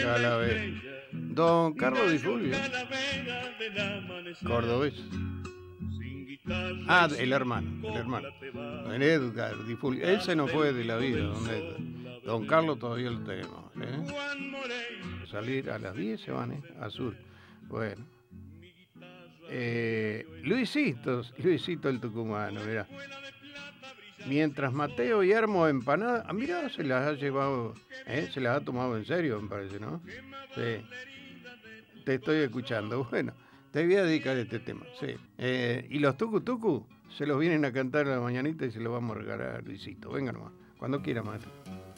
Calavera. Don Carlos Di Fulvio, cordobés. Ah, el hermano. Don Edgar Di Fulvio. Él se nos fue de la vida, don Edgar. Don Carlos todavía lo tenemos. Salir a las 10 se van, Azul. Bueno. Luisito el tucumano, mirá. Mientras Mateo y Hermo empanadas, mirá, se las ha llevado, se las ha tomado en serio, me parece, ¿no? Sí. Te estoy escuchando. Bueno, te voy a dedicar este tema, sí. Y los tucu se los vienen a cantar a la mañanita y se los vamos a regalar a Luisito. Venga nomás, cuando quiera, maestro.